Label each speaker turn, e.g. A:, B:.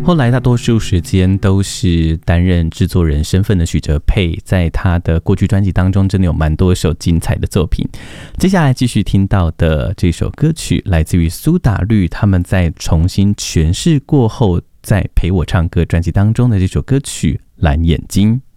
A: 后来大多数时间都是担任制作人身份的许哲佩，在他的过去专辑当中真的有蛮多首精彩的作品。接下来继续听到的这首歌曲来自于苏打绿，他们在重新诠释过后在陪我唱歌专辑当中的这首歌曲《蓝眼睛》。